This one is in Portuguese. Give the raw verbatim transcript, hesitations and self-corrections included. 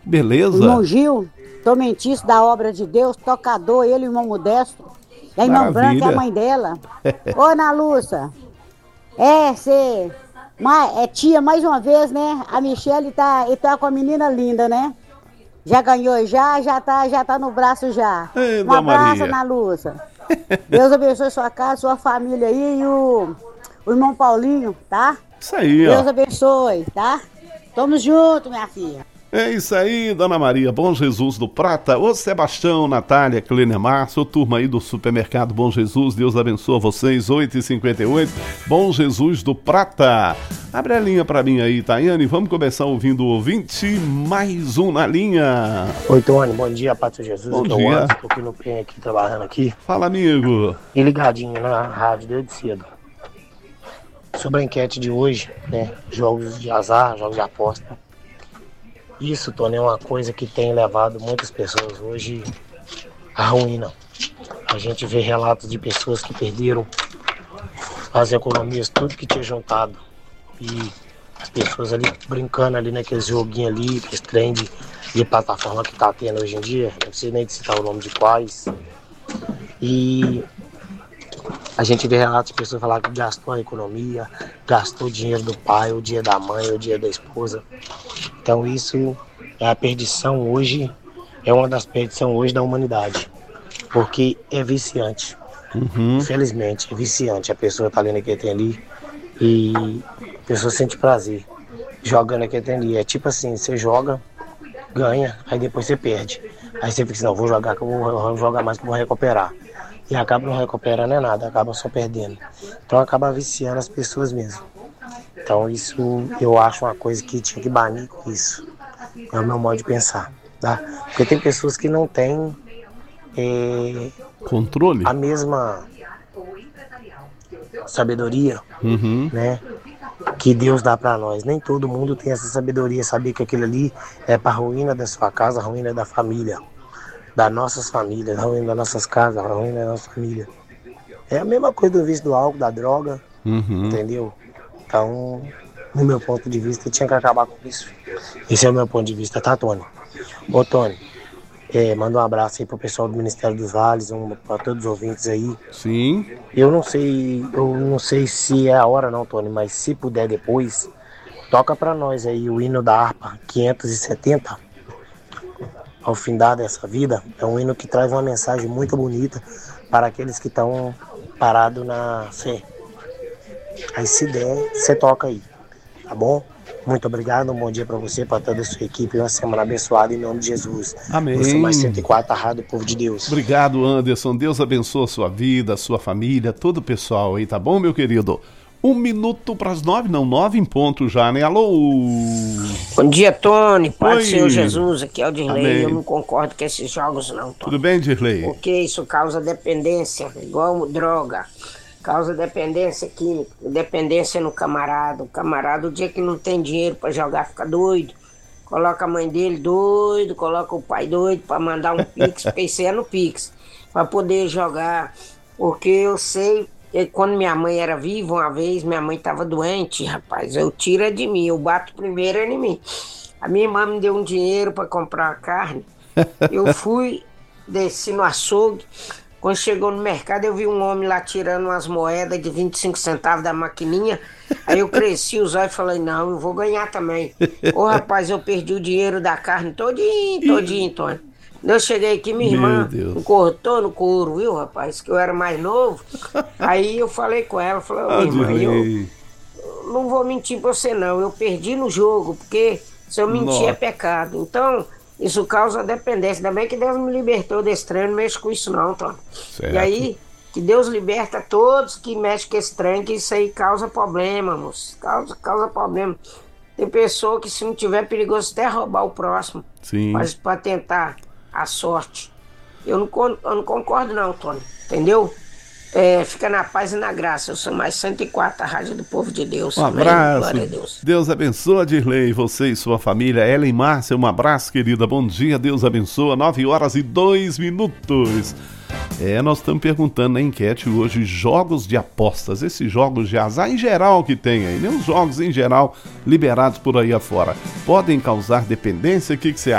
Beleza. O irmão Gil, tormentício da obra de Deus, tocador, ele e o irmão Modesto. E a irmã Branca é a mãe dela. Ô, Ana Lúcia, é, você... É tia, mais uma vez, né? A Michele tá, tá com a menina linda, né? Já ganhou já, já tá, já tá no braço já. Ei, um abraço, Maria. Ana Lúcia. Deus abençoe sua casa, sua família aí e o, o irmão Paulinho, tá? Isso aí, ó. Deus abençoe, tá? Tamo junto, minha filha. É isso aí, Dona Maria, Bom Jesus do Prata, ô Sebastião, Natália, Clenemar, sua turma aí do supermercado Bom Jesus, Deus abençoe vocês, oito e cinquenta e oito, Bom Jesus do Prata. Abre a linha pra mim aí, Tayane, vamos começar ouvindo o ouvinte, mais um na linha. Oi, Tony, bom dia, Pátio Jesus. Bom que dia. Eu ando, tô aqui no P aqui, trabalhando aqui. Fala, amigo. E ligadinho na rádio desde cedo. Sobre a enquete de hoje, né, jogos de azar, jogos de aposta. Isso, Tony, é uma coisa que tem levado muitas pessoas hoje à ruína. A gente vê relatos de pessoas que perderam as economias, tudo que tinha juntado. E as pessoas ali brincando ali naqueles joguinhos ali, aqueles trem de, de plataforma que tá tendo hoje em dia. Não preciso nem citar o nome de quais. E a gente vê relatos de pessoas falar que gastou a economia, gastou o dinheiro do pai, o dinheiro da mãe, o dinheiro da esposa. Então isso é a perdição hoje, é uma das perdições hoje da humanidade. Porque é viciante. Uhum. Infelizmente, é viciante. A pessoa tá ali naquele trem ali e a pessoa sente prazer jogando aquele trem ali. É tipo assim, você joga, ganha, aí depois você perde. Aí você fica assim, não, vou jogar que eu vou, eu vou jogar mais que eu vou recuperar. E acaba não recuperando é nada, acaba só perdendo. Então acaba viciando as pessoas mesmo. Então isso eu acho uma coisa que tinha que banir com isso. É o meu modo de pensar, tá? Porque tem pessoas que não têm é, controle, a mesma sabedoria, uhum. né, que Deus dá pra nós. Nem todo mundo tem essa sabedoria, saber que aquilo ali é pra ruína da sua casa, ruína da família, das nossas famílias, ruína das nossas casas, ruína da nossa família. É a mesma coisa do vício do álcool, da droga, uhum. entendeu? Então, no meu ponto de vista, tinha que acabar com isso. Esse é o meu ponto de vista, tá, Tony? Ô, Tony, é, manda um abraço aí pro pessoal do Ministério dos Vales, um, pra todos os ouvintes aí. Sim. Eu não sei, eu não sei se é a hora não, Tony, mas se puder depois, toca pra nós aí o hino da harpa quinhentos e setenta, ao findar dessa vida. É um hino que traz uma mensagem muito bonita para aqueles que estão parados na fé. Aí se der, você toca aí, tá bom? Muito obrigado, um bom dia pra você, pra toda a sua equipe, uma semana abençoada em nome de Jesus. Amém. Eu sou mais cento e quatro, a Rádio Povo de Deus. Obrigado, Anderson, Deus abençoe a sua vida, a sua família, todo o pessoal aí, tá bom, meu querido? Um minuto pras nove, não, nove em ponto já, né? Alô? Bom dia, Tony, Pai do Oi. Senhor Jesus, aqui é o Dirley. Amém. Eu não concordo com esses jogos não, Tony. Tudo bem, Dirley? Porque isso causa dependência, igual droga. Causa dependência química, dependência no camarada. O camarada, o dia que não tem dinheiro pra jogar, fica doido. Coloca a mãe dele doido, coloca o pai doido pra mandar um pix, porque isso é no pix, pra poder jogar. Porque eu sei, que quando minha mãe era viva, uma vez, minha mãe tava doente, rapaz, eu tiro é de mim, eu bato primeiro é em mim. A minha irmã me deu um dinheiro pra comprar a carne, eu fui, desci no açougue. Quando chegou no mercado, eu vi um homem lá tirando umas moedas de vinte e cinco centavos da maquininha. Aí eu cresci os olhos e falei, não, eu vou ganhar também. Ô, rapaz, eu perdi o dinheiro da carne todinho, todinho, Tony. Quando eu cheguei aqui, minha irmã me cortou no couro, viu, rapaz? Que eu era mais novo. Aí eu falei com ela, falei, ô, minha irmã, eu não vou mentir pra você, não. Eu perdi no jogo, porque se eu mentir Nossa. é pecado. Então... isso causa dependência. Ainda bem que Deus me libertou desse trem, não mexo com isso não, Tony. Certo. E aí, que Deus liberta todos que mexem com esse trem, que isso aí causa problema, moço. Causa, causa problema. Tem pessoa que se não tiver perigoso até roubar o próximo. Sim. Mas pra tentar a sorte. Eu não, eu não concordo não, Tony. Entendeu? É, fica na paz e na graça. Eu sou mais cento e quatro, a Rádio do Povo de Deus. Um Amém. abraço. Glória a Deus. Deus abençoe, Dirley, você e sua família. Ellen Márcia, um abraço, querida. Bom dia, Deus abençoe. nove horas e dois minutos. É, nós estamos perguntando na enquete hoje, jogos de apostas, esses jogos de azar em geral que tem aí, né? Os jogos em geral liberados por aí afora, podem causar dependência? O que, que você acha?